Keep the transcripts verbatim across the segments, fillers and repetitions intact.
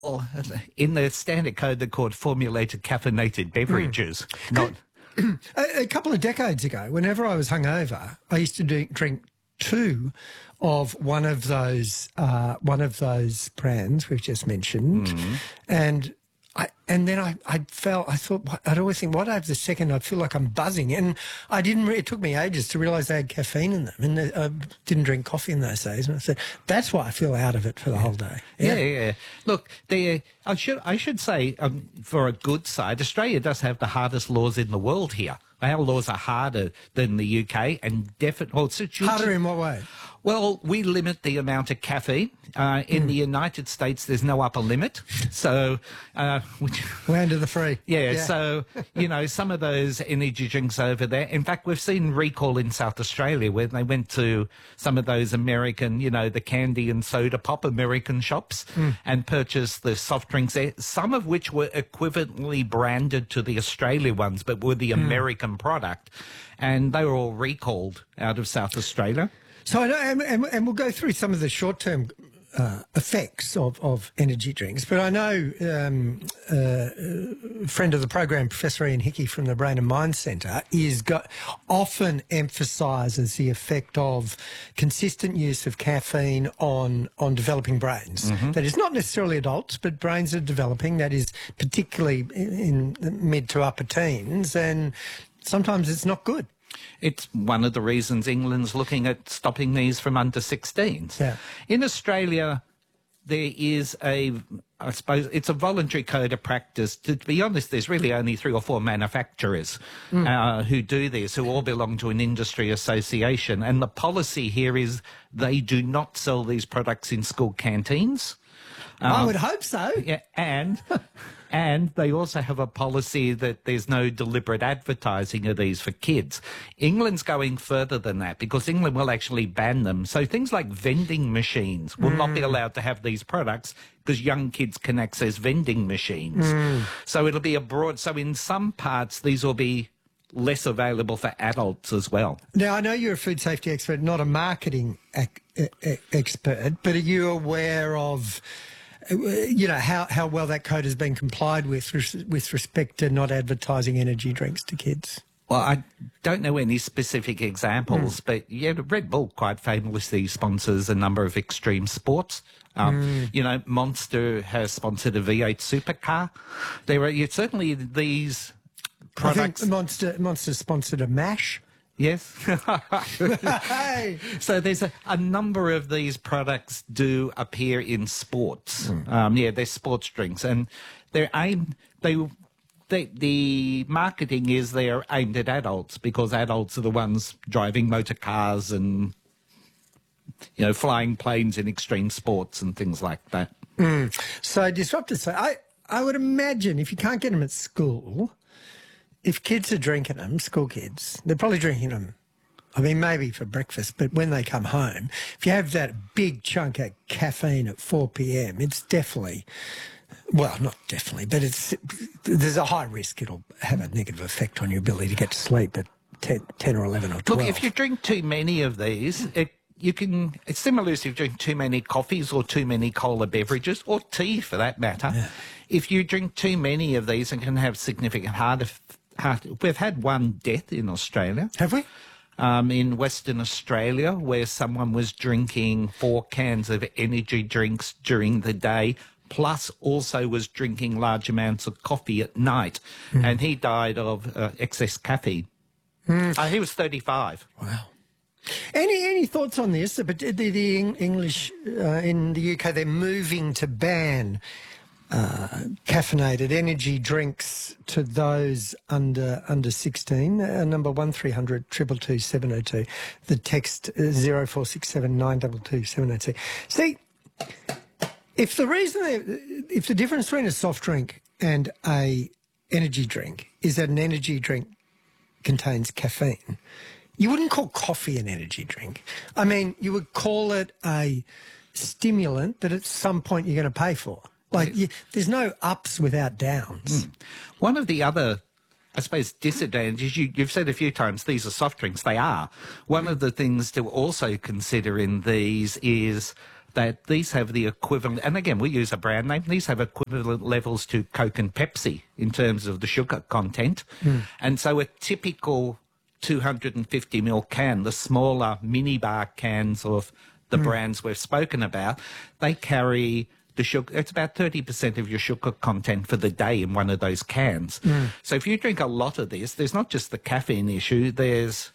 Well, in the standard code, they're called formulated caffeinated beverages. Mm. Not a, a couple of decades ago, whenever I was hungover, I used to drink, drink two of one of those uh, one of those brands we've just mentioned, mm. and. I, and then I, I felt, I thought, I'd always think, what over the second, I'd feel like I'm buzzing. And I didn't, it took me ages to realise they had caffeine in them. And I didn't drink coffee in those days. And I said, that's why I feel out of it for the whole day. Yeah, yeah. yeah. Look, the, I should I should say, um, for a good side, Australia does have the hardest laws in the world here. Our laws are harder than the U K and definitely... Well, harder in what way? Well, we limit the amount of caffeine. Uh, in mm. the United States, there's no upper limit. So, uh, which, we're under the free. Yeah, yeah. So, you know, some of those energy drinks over there. In fact, we've seen recall in South Australia where they went to some of those American, you know, the candy and soda pop American shops mm. and purchased the soft drinks there, some of which were equivalently branded to the Australia ones, but were the mm. American product. And they were all recalled out of South Australia. So I know, and, and, and we'll go through some of the short-term uh, effects of, of energy drinks, but I know um, uh, a friend of the program, Professor Ian Hickey from the Brain and Mind Centre, is got, often emphasises the effect of consistent use of caffeine on, on developing brains. Mm-hmm. That is not necessarily adults, but brains are developing, that is particularly in, in mid to upper teens, and sometimes it's not good. It's one of the reasons England's looking at stopping these from under sixteens. Yeah. In Australia, there is a, I suppose, it's a voluntary code of practice. To be honest, there's really only three or four manufacturers mm. uh, who do this, who all belong to an industry association. And the policy here is they do not sell these products in school canteens. Um, I would hope so. Yeah, and and they also have a policy that there's no deliberate advertising of these for kids. England's going further than that because England will actually ban them. So things like vending machines will mm. not be allowed to have these products because young kids can access vending machines. Mm. So it'll be a broad... So in some parts, these will be less available for adults as well. Now, I know you're a food safety expert, not a marketing ac- expert, but are you aware of... you know, how, how well that code has been complied with with respect to not advertising energy drinks to kids? Well, I don't know any specific examples, mm. but yeah, Red Bull quite famously sponsors a number of extreme sports. Um, mm. You know, Monster has sponsored a V eight supercar. There are certainly these products. I think Monster, Monster sponsored a MASH. Yes. Hey. So there's a, a number of these products do appear in sports. Mm. Um, yeah, they're sports drinks, and they're aimed. They, they, the marketing is they're aimed at adults because adults are the ones driving motor cars and, you know, flying planes in extreme sports and things like that. Mm. So disruptive. So I, I would imagine if you can't get them at school. If kids are drinking them, school kids, they're probably drinking them, I mean, maybe for breakfast, but when they come home, if you have that big chunk of caffeine at four p m, it's definitely, well, not definitely, but it's there's a high risk it'll have a negative effect on your ability to get to sleep at ten, ten or eleven or twelve. Look, if you drink too many of these, it, you can, it's similar if you drink too many coffees or too many cola beverages, or tea for that matter. Yeah. If you drink too many of these, it can have significant heart effects. We've had one death in Australia. Have we? Um, in Western Australia, where someone was drinking four cans of energy drinks during the day, plus also was drinking large amounts of coffee at night. Mm. And he died of uh, excess caffeine. Mm. Uh, he was thirty-five. Wow. Any any thoughts on this? But the, the English uh, in the U K, they're moving to ban Uh, caffeinated energy drinks to those under under sixteen. Uh, number one three hundred two two two seven oh two. The text uh, zero four six seven nine two two seven oh two. See, if the reason, they, if the difference between a soft drink and a energy drink is that an energy drink contains caffeine, you wouldn't call coffee an energy drink. I mean, you would call it a stimulant that at some point you're going to pay for. Like, you, there's no ups without downs. Mm. One of the other, I suppose, disadvantages, you, you've said a few times, these are soft drinks. They are. One of the things to also consider in these is that these have the equivalent, and again, we use a brand name, these have equivalent levels to Coke and Pepsi in terms of the sugar content. Mm. And so a typical two hundred fifty mil can, the smaller minibar cans of the mm. brands we've spoken about, they carry the sugar, it's about thirty percent of your sugar content for the day in one of those cans. Mm. So if you drink a lot of this, there's not just the caffeine issue, there's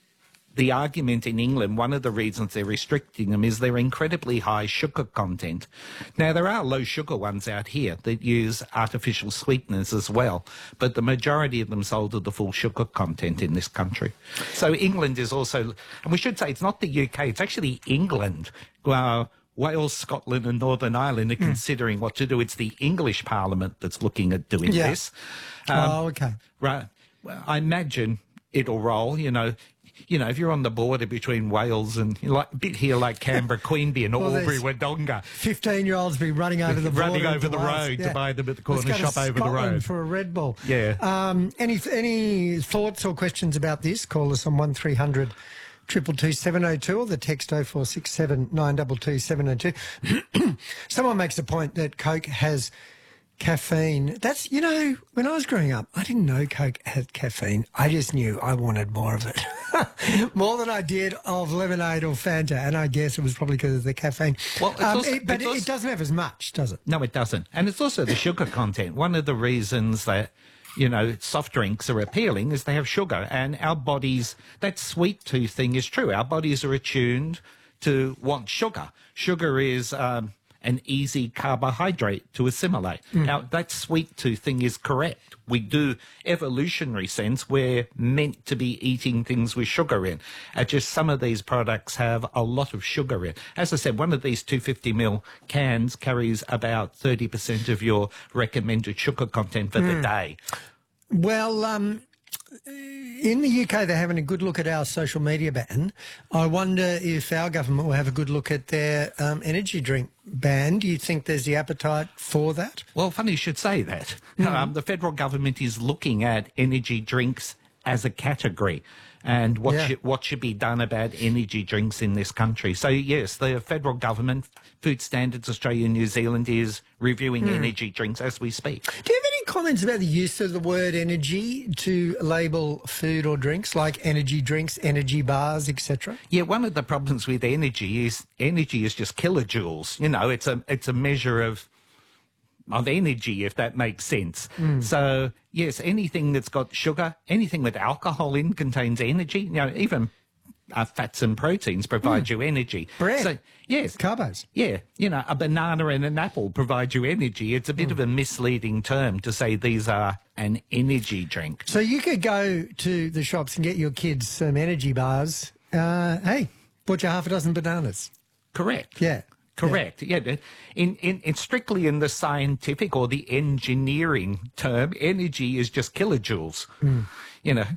the argument in England, one of the reasons they're restricting them is their incredibly high sugar content. Now, there are low sugar ones out here that use artificial sweeteners as well, but the majority of them sold at the full sugar content in this country. So England is also, and we should say it's not the U K, it's actually England. Uh, Wales, Scotland and Northern Ireland are mm. considering what to do. It's the English Parliament that's looking at doing yeah. this. Um, oh, okay. Right. Well, I imagine it'll roll, you know. You know, if you're on the border between Wales and like a bit here like Canberra, Queanbeyan and well, Albury, Wodonga. fifteen-year-olds be running over the border. running over the Wales. road yeah. to buy them at the corner Let's go shop to over Scotland the road. for a Red Bull. Yeah. Um, any any thoughts or questions about this? Call us on one three hundred two two two seven oh two or the text oh four six seven nine two two seven oh two. Someone makes the point that Coke has caffeine. That's, you know, when I was growing up, I didn't know Coke had caffeine. I just knew I wanted more of it. More than I did of lemonade or Fanta. And I guess it was probably because of the caffeine. Well, um, also, it, but it, also, it doesn't have as much, does it? No, it doesn't. And it's also the sugar content. One of the reasons that, you know, soft drinks are appealing is they have sugar. And our bodies, that sweet tooth thing is true. Our bodies are attuned to want sugar. Sugar is Um, an easy carbohydrate to assimilate. Mm. Now, that sweet tooth thing is correct. We do, evolutionary sense, we're meant to be eating things with sugar in. Uh, just some of these products have a lot of sugar in. As I said, one of these two hundred fifty mil cans carries about thirty percent of your recommended sugar content for mm. the day. Well, um... in the U K, they're having a good look at our social media ban. I wonder if our government will have a good look at their um, energy drink ban. Do you think there's the appetite for that? Well, funny you should say that. Mm. Um, the federal government is looking at energy drinks as a category and what, yeah. should, what should be done about energy drinks in this country. So, yes, the federal government, Food Standards Australia and New Zealand, is reviewing mm. energy drinks as we speak. Do you have any comments about the use of the word energy to label food or drinks, like energy drinks, energy bars, et cetera? Yeah, one of the problems with energy is energy is just kilojoules. You know, it's a it's a measure of of energy, if that makes sense. Mm. So, yes, anything that's got sugar, anything with alcohol in contains energy. You know, even uh, fats and proteins provide mm. you energy. Bread. So, yes. Carbos. Yeah. You know, a banana and an apple provide you energy. It's a bit mm. of a misleading term to say these are an energy drink. So you could go to the shops and get your kids some energy bars. Uh, hey, bought you half a dozen bananas. Correct. Yeah. Correct. Yeah. yeah. In, in, in strictly in the scientific or the engineering term, energy is just kilojoules. Mm. You know,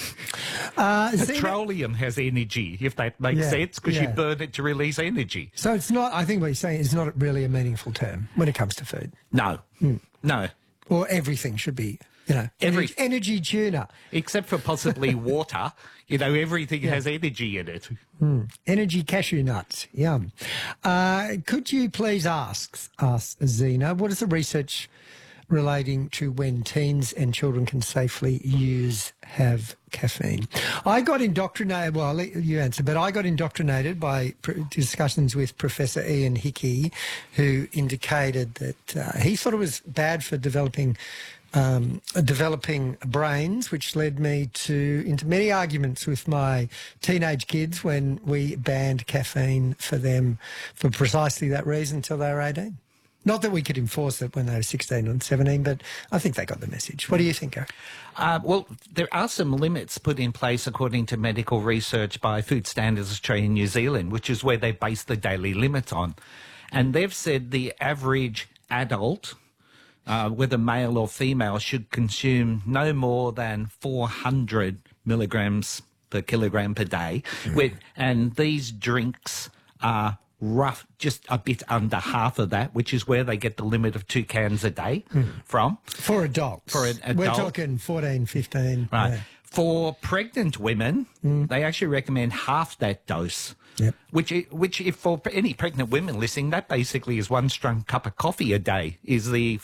uh, petroleum has energy, if that makes yeah, sense, because yeah. you burn it to release energy. So it's not, I think what you're saying is not really a meaningful term when it comes to food. No. Mm. No. Or everything should be, you know, Every, energy, energy tuna. Except for possibly water. You know, everything yeah. has energy in it. Mm. Energy cashew nuts. Yum. Uh, could you please ask us, Zena, what is the research relating to when teens and children can safely use, have caffeine? I got indoctrinated, well, I'll let you answer, but I got indoctrinated by discussions with Professor Ian Hickey, who indicated that uh, he thought it was bad for developing Um, developing brains, which led me to into many arguments with my teenage kids when we banned caffeine for them for precisely that reason until they were eighteen. Not that we could enforce it when they were sixteen and seventeen, but I think they got the message. What do you think, Gary? Uh, well, there are some limits put in place according to medical research by Food Standards Australia and New Zealand, which is where they base the daily limit on. And they've said the average adult, Uh, whether male or female, should consume no more than four hundred milligrams per kilogram per day. Mm. With, and these drinks are rough, just a bit under half of that, which is where they get the limit of two cans a day mm. from. For adults. For an adult. We're talking fourteen, fifteen. Right. Yeah. For pregnant women, mm. they actually recommend half that dose Yep. Which, which, if for any pregnant women listening, that basically is one strong cup of coffee a day is the